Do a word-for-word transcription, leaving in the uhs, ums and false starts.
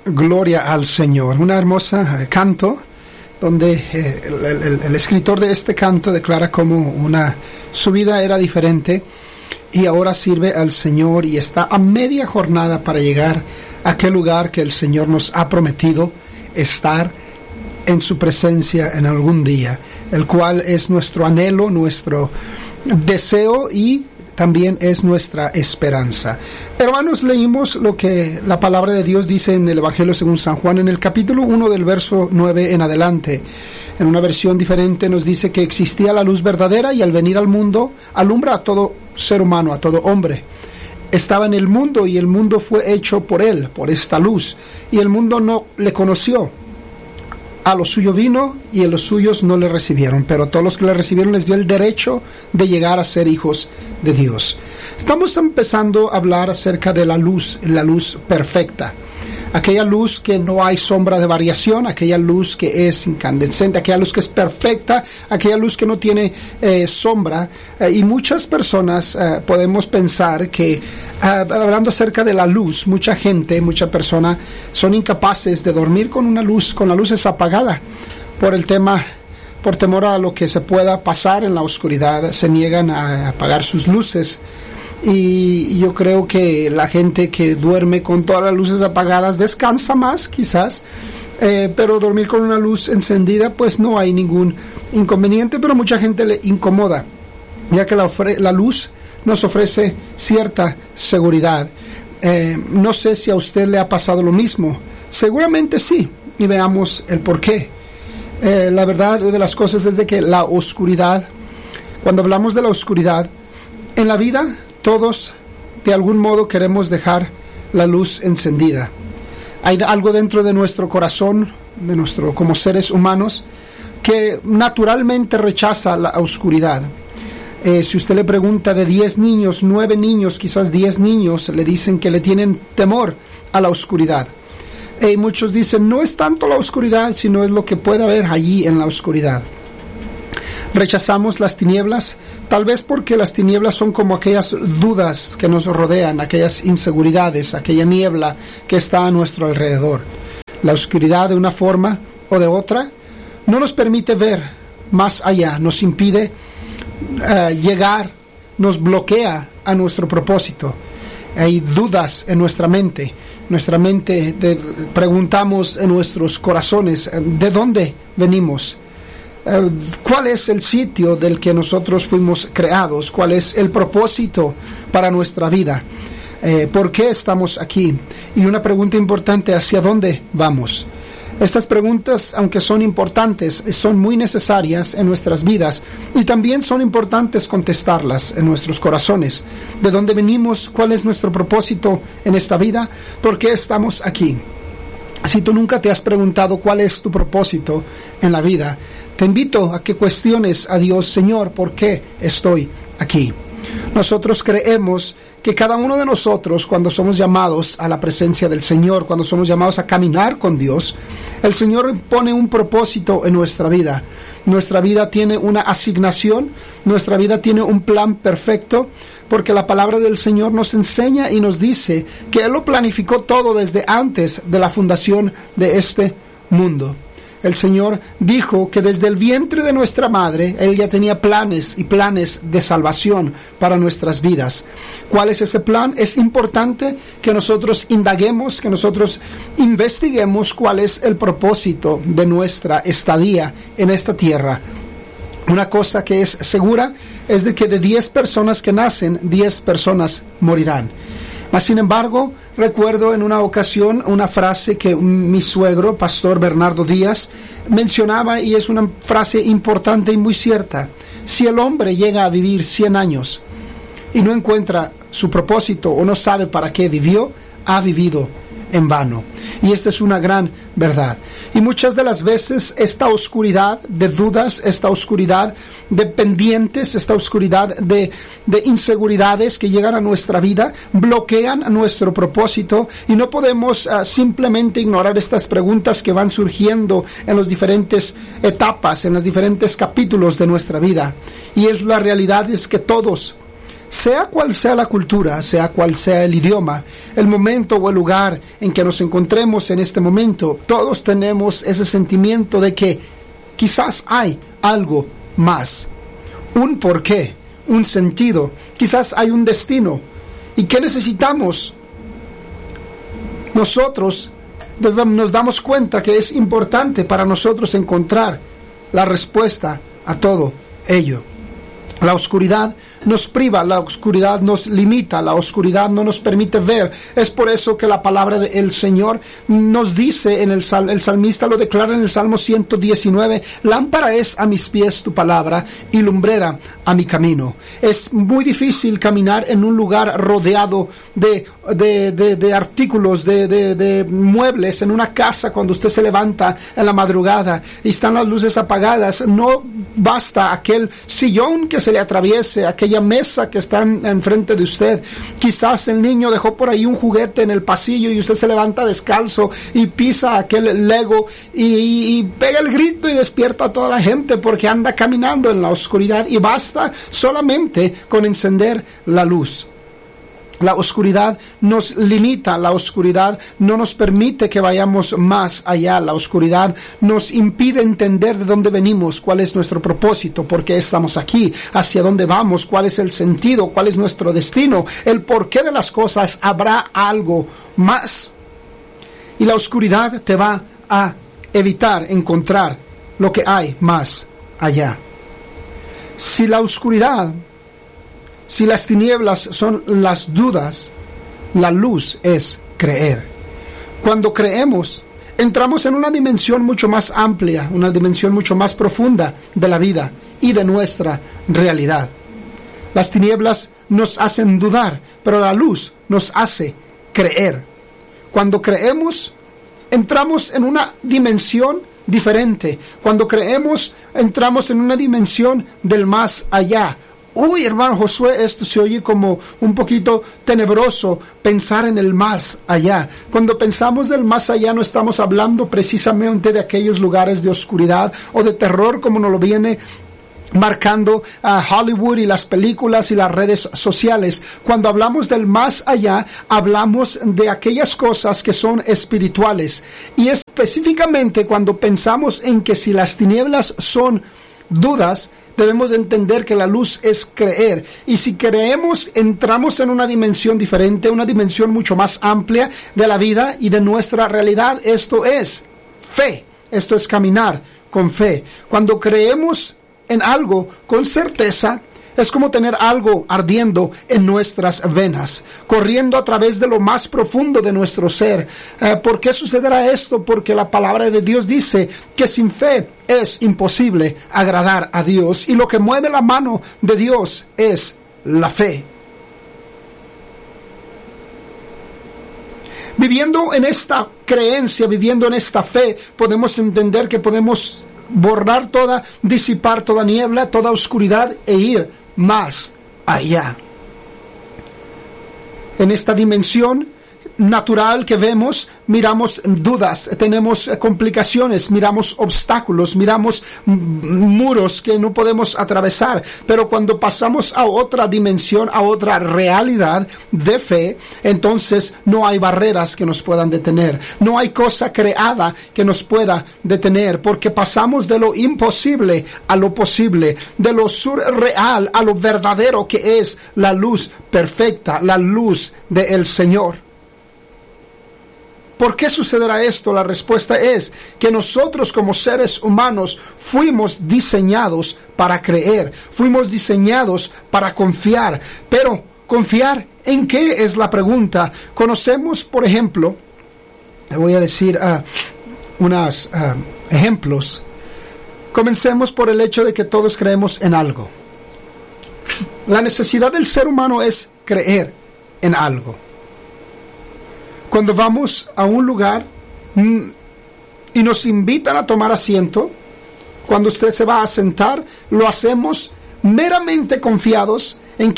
Gloria al Señor. Una hermosa eh, canto donde eh, el, el, el escritor de este canto declara como una su vida era diferente y ahora sirve al Señor y está a media jornada para llegar a aquel lugar que el Señor nos ha prometido estar en su presencia en algún día, el cual es nuestro anhelo, nuestro deseo y también es nuestra esperanza. Hermanos, leímos lo que la palabra de Dios dice en el Evangelio según San Juan, en el capítulo uno del verso nueve en adelante. En una versión diferente nos dice que existía la luz verdadera y al venir al mundo alumbra a todo ser humano, a todo hombre. Estaba en el mundo y el mundo fue hecho por él, por esta luz, y el mundo no le conoció. A lo suyo vino y a los suyos no le recibieron, pero a todos los que le recibieron les dio el derecho de llegar a ser hijos de Dios. Estamos empezando a hablar acerca de la luz, la luz perfecta. Aquella luz que no hay sombra de variación, aquella luz que es incandescente, aquella luz que es perfecta, aquella luz que no tiene eh, sombra. Eh, y muchas personas eh, podemos pensar que, eh, hablando acerca de la luz, mucha gente, muchas personas son incapaces de dormir con una luz, con la luz apagada, por el tema, por temor a lo que se pueda pasar en la oscuridad, se niegan a apagar sus luces. Y yo creo que la gente que duerme con todas las luces apagadas descansa más, quizás, eh, pero dormir con una luz encendida, pues no hay ningún inconveniente, pero mucha gente le incomoda, ya que la, ofre- la luz nos ofrece cierta seguridad. Eh, no sé si a usted le ha pasado lo mismo, seguramente sí, y veamos el por qué. Eh, la verdad de las cosas es de que la oscuridad, cuando hablamos de la oscuridad, en la vida, todos, de algún modo, queremos dejar la luz encendida. Hay algo dentro de nuestro corazón, de nuestro, como seres humanos, que naturalmente rechaza la oscuridad. Eh, si usted le pregunta de diez niños, nueve niños, quizás diez niños, le dicen que le tienen temor a la oscuridad. Y eh, muchos dicen, no es tanto la oscuridad, sino es lo que puede haber allí en la oscuridad. Rechazamos las tinieblas, tal vez porque las tinieblas son como aquellas dudas que nos rodean, aquellas inseguridades, aquella niebla que está a nuestro alrededor. La oscuridad, de una forma o de otra, no nos permite ver más allá, nos impide uh, llegar, nos bloquea a nuestro propósito. Hay dudas en nuestra mente. Nuestra mente, de, preguntamos en nuestros corazones, ¿de dónde venimos? Uh, ¿Cuál es el sitio del que nosotros fuimos creados? ¿Cuál es el propósito para nuestra vida? Eh, ¿Por qué estamos aquí? Y una pregunta importante, ¿hacia dónde vamos? Estas preguntas, aunque son importantes, son muy necesarias en nuestras vidas y también son importantes contestarlas en nuestros corazones. ¿De dónde venimos? ¿Cuál es nuestro propósito en esta vida? ¿Por qué estamos aquí? Si tú nunca te has preguntado cuál es tu propósito en la vida, te invito a que cuestiones a Dios, Señor, ¿por qué estoy aquí? Nosotros creemos que cada uno de nosotros, cuando somos llamados a la presencia del Señor, cuando somos llamados a caminar con Dios, el Señor pone un propósito en nuestra vida. Nuestra vida tiene una asignación, nuestra vida tiene un plan perfecto, porque la palabra del Señor nos enseña y nos dice que Él lo planificó todo desde antes de la fundación de este mundo. El Señor dijo que desde el vientre de nuestra madre, Él ya tenía planes y planes de salvación para nuestras vidas. ¿Cuál es ese plan? Es importante que nosotros indaguemos, que nosotros investiguemos cuál es el propósito de nuestra estadía en esta tierra. Una cosa que es segura es de que de diez personas que nacen, diez personas morirán. Mas, sin embargo, recuerdo en una ocasión una frase que mi suegro, Pastor Bernardo Díaz, mencionaba, y es una frase importante y muy cierta. Si el hombre llega a vivir cien años y no encuentra su propósito o no sabe para qué vivió, ha vivido en vano. Y esta es una gran verdad. Y muchas de las veces esta oscuridad de dudas, esta oscuridad de pendientes, esta oscuridad de, de inseguridades que llegan a nuestra vida, bloquean nuestro propósito y no podemos uh, simplemente ignorar estas preguntas que van surgiendo en las diferentes etapas, en los diferentes capítulos de nuestra vida. Y es la realidad es que todos, Sea cual sea la cultura, sea cual sea el idioma, el momento o el lugar en que nos encontremos en este momento, todos tenemos ese sentimiento de que quizás hay algo más, un porqué, un sentido, quizás hay un destino. ¿Y qué necesitamos? Nosotros nos damos cuenta que es importante para nosotros encontrar la respuesta a todo ello. La oscuridad nos priva, la oscuridad nos limita, la oscuridad no nos permite ver. Es por eso que la palabra del Señor nos dice, en el, sal, el salmista lo declara en el Salmo ciento diecinueve, lámpara es a mis pies tu palabra y lumbrera a mi camino. Es muy difícil caminar en un lugar rodeado de, de, de, de artículos, de, de, de muebles, en una casa cuando usted se levanta en la madrugada y están las luces apagadas. No basta aquel sillón que se le atraviese, aquella mesa que está enfrente de usted. Quizás el niño dejó por ahí un juguete en el pasillo y usted se levanta descalzo y pisa aquel Lego y, y, y pega el grito y despierta a toda la gente porque anda caminando en la oscuridad, y basta solamente con encender la luz. La oscuridad nos limita, la oscuridad no nos permite que vayamos más allá, la oscuridad nos impide entender de dónde venimos, cuál es nuestro propósito, por qué estamos aquí, hacia dónde vamos, cuál es el sentido, cuál es nuestro destino, el porqué de las cosas. Habrá algo más. Y la oscuridad te va a evitar encontrar lo que hay más allá. Si la oscuridad Si las tinieblas son las dudas, la luz es creer. Cuando creemos, entramos en una dimensión mucho más amplia, una dimensión mucho más profunda de la vida y de nuestra realidad. Las tinieblas nos hacen dudar, pero la luz nos hace creer. Cuando creemos, entramos en una dimensión diferente. Cuando creemos, entramos en una dimensión del más allá. Uy, hermano Josué, esto se oye como un poquito tenebroso, pensar en el más allá. Cuando pensamos del más allá no estamos hablando precisamente de aquellos lugares de oscuridad o de terror como nos lo viene marcando a uh, Hollywood y las películas y las redes sociales. Cuando hablamos del más allá, hablamos de aquellas cosas que son espirituales. Y específicamente cuando pensamos en que si las tinieblas son dudas, debemos entender que la luz es creer. Y si creemos, entramos en una dimensión diferente, una dimensión mucho más amplia de la vida y de nuestra realidad. Esto es fe. Esto es caminar con fe. Cuando creemos en algo con certeza, es como tener algo ardiendo en nuestras venas, corriendo a través de lo más profundo de nuestro ser. Eh, ¿Por qué sucederá esto? Porque la palabra de Dios dice que sin fe es imposible agradar a Dios, y lo que mueve la mano de Dios es la fe. Viviendo en esta creencia, viviendo en esta fe, podemos entender que podemos borrar toda, disipar toda niebla, toda oscuridad e ir más allá. En esta dimensión natural que vemos, miramos dudas, tenemos complicaciones, miramos obstáculos, miramos muros que no podemos atravesar. Pero cuando pasamos a otra dimensión, a otra realidad de fe, entonces no hay barreras que nos puedan detener, no hay cosa creada que nos pueda detener, porque pasamos de lo imposible a lo posible, de lo surreal a lo verdadero, que es la luz perfecta, la luz del Señor. ¿Por qué sucederá esto? La respuesta es que nosotros como seres humanos fuimos diseñados para creer, fuimos diseñados para confiar. Pero, ¿confiar en qué es la pregunta? Conocemos, por ejemplo, le voy a decir uh, unos uh, ejemplos. Comencemos por el hecho de que todos creemos en algo. La necesidad del ser humano es creer en algo. Cuando vamos a un lugar y nos invitan a tomar asiento, cuando usted se va a sentar, lo hacemos meramente confiados